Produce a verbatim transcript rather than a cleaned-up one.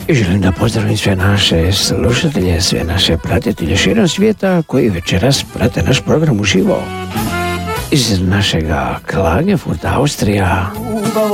I želim da pozdravim sve naše slušatelje, sve naše pratitelje širom svijeta koji večeras prate naš program uživo iz našega Klagenfurta, Austrija.